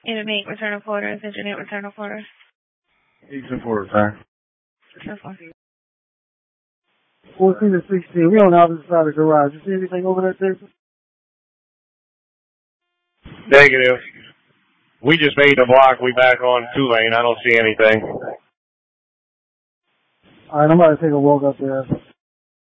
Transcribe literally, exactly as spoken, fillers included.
Eight and eight, return of quarters. Engine eight, return of quarters. Eight and four, return. Return four. fourteen to sixteen. We on the opposite side of the garage. You see anything over there, Jason? Negative. We just made the block. We back on two lane. I don't see anything. All right, I'm about to take a walk up there.